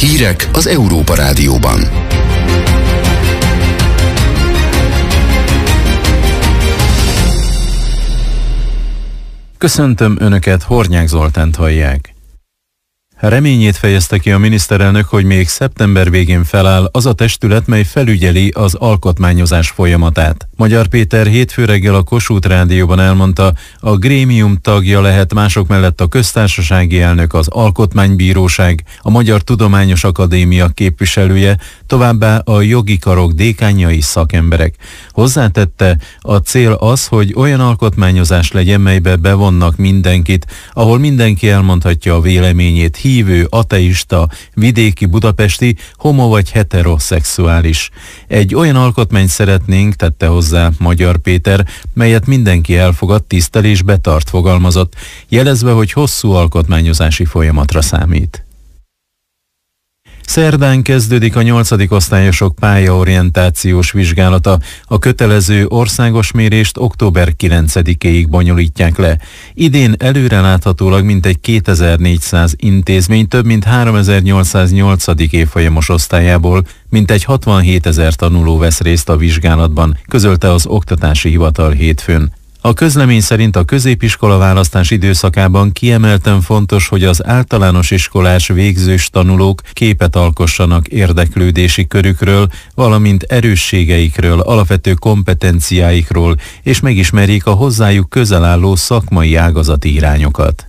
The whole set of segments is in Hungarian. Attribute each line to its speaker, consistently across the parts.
Speaker 1: Hírek az Európa Rádióban.
Speaker 2: Köszöntöm Önöket, Hornyák Zoltánt hallják. Reményét fejezte ki a miniszterelnök, hogy még szeptember végén feláll az a testület, mely felügyeli az alkotmányozás folyamatát. Magyar Péter hétfő reggel a Kossuth Rádióban elmondta, a grémium tagja lehet mások mellett a köztársasági elnök, az Alkotmánybíróság, a Magyar Tudományos Akadémia képviselője, továbbá a jogi karok dékánjai szakemberek. Hozzátette, a cél az, hogy olyan alkotmányozás legyen, melybe bevonnak mindenkit, ahol mindenki elmondhatja a véleményét, hívő, ateista, vidéki, budapesti, homo vagy heteroszexuális. Egy olyan alkotmányt szeretnénk, tette hozzá Magyar Péter, melyet mindenki elfogad, tisztel és betart, fogalmazott, jelezve, hogy hosszú alkotmányozási folyamatra számít. Szerdán kezdődik a 8. osztályosok pályaorientációs vizsgálata. A kötelező országos mérést október 9-éig bonyolítják le. Idén előreláthatólag mintegy 2400 intézmény több mint 3808. évfolyamos osztályából mintegy 67 000 tanuló vesz részt a vizsgálatban, közölte az Oktatási Hivatal hétfőn. A közlemény szerint a középiskola választás időszakában kiemelten fontos, hogy az általános iskolás végzős tanulók képet alkossanak érdeklődési körükről, valamint erősségeikről, alapvető kompetenciáikról, és megismerjék a hozzájuk közel álló szakmai ágazati irányokat.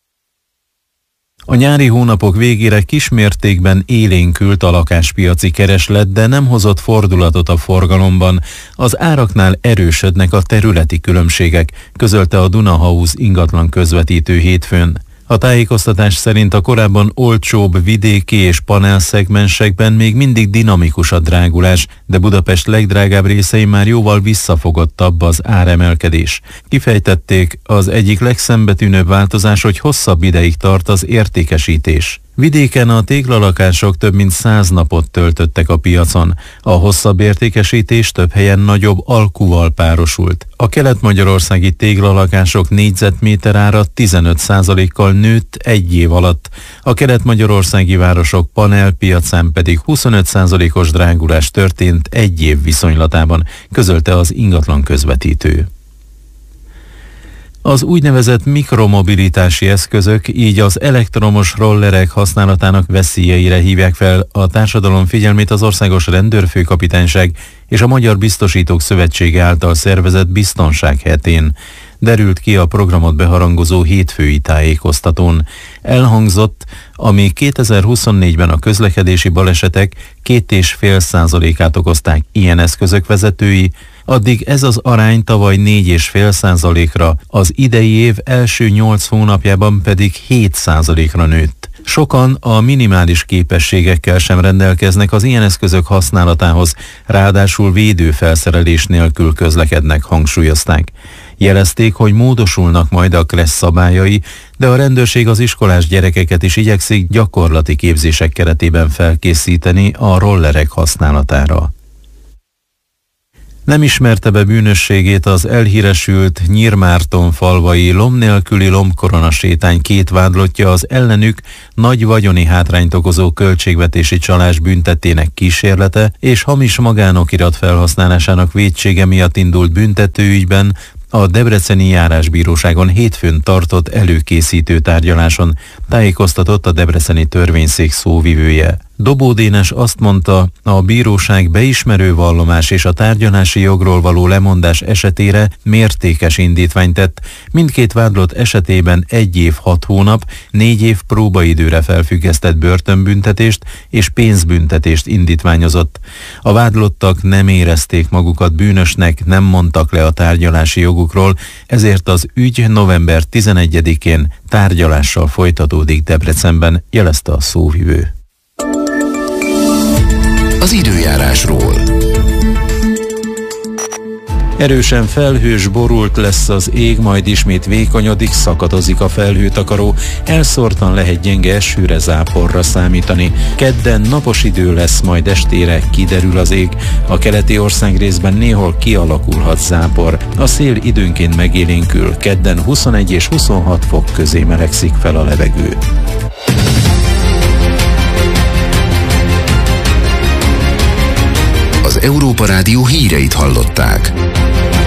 Speaker 2: A nyári hónapok végére kismértékben élénkült a lakáspiaci kereslet, de nem hozott fordulatot a forgalomban. Az áraknál erősödnek a területi különbségek, közölte a Dunahouse ingatlan közvetítő hétfőn. A tájékoztatás szerint a korábban olcsóbb vidéki és panel szegmensekben még mindig dinamikus a drágulás, de Budapest legdrágább részein már jóval visszafogottabb az áremelkedés. Kifejtették, az egyik legszembetűnőbb változás, hogy hosszabb ideig tart az értékesítés. Vidéken a téglalakások több mint 100 napot töltöttek a piacon. A hosszabb értékesítés több helyen nagyobb alkuval párosult. A kelet-magyarországi téglalakások négyzetméter ára 15%-kal nőtt egy év alatt. A kelet-magyarországi városok panelpiacán pedig 25%-os drágulás történt egy év viszonylatában, közölte az ingatlan közvetítő. Az úgynevezett mikromobilitási eszközök, így az elektromos rollerek használatának veszélyeire hívják fel a társadalom figyelmét az Országos Rendőrfőkapitányság és a Magyar Biztosítók Szövetsége által szervezett Biztonság hetén. Derült ki a programot beharangozó hétfői tájékoztatón. Elhangzott, ami 2024-ben a közlekedési balesetek 2,5%-át okozták ilyen eszközök vezetői, addig ez az arány tavaly 4,5%-ra, az idei év első 8 hónapjában pedig 7%-ra nőtt. Sokan a minimális képességekkel sem rendelkeznek az ilyen eszközök használatához, ráadásul védőfelszerelés nélkül közlekednek, hangsúlyozták. Jelezték, hogy módosulnak majd a KRESZ szabályai, de a rendőrség az iskolás gyerekeket is igyekszik gyakorlati képzések keretében felkészíteni a rollerek használatára. Nem ismerte be bűnösségét az elhíresült Nyírmárton-falvai lomb nélküli lombkorona sétány két vádlottja az ellenük nagy vagyoni hátrányt okozó költségvetési csalás büntettének kísérlete és hamis magánokirat felhasználásának vétsége miatt indult büntetőügyben a Debreceni Járásbíróságon hétfőn tartott előkészítő tárgyaláson, tájékoztatott a debreceni törvényszék szóvivője. Dobó Dénes azt mondta, a bíróság beismerő vallomás és a tárgyalási jogról való lemondás esetére mértékes indítványt tett, mindkét vádlott esetében 1 év 6 hónap, 4 év próbaidőre felfüggesztett börtönbüntetést és pénzbüntetést indítványozott. A vádlottak nem érezték magukat bűnösnek, nem mondtak le a tárgyalási jogukról, ezért az ügy november 11-én tárgyalással folytatódik Debrecenben, jelezte a szóvivő.
Speaker 1: Az időjárásról.
Speaker 2: Erősen felhős, borult lesz az ég, majd ismét vékonyodik, szakadozik a felhőtakaró, elszórtan lehet gyenge esőre, záporra számítani. Kedden napos idő lesz, majd estére kiderül az ég. A keleti országrészben néhol kialakulhat zápor. A szél időnként megélénkül, kedden 21 és 26 fok közé melegszik fel a levegő.
Speaker 1: az Európa Rádió híreit hallották.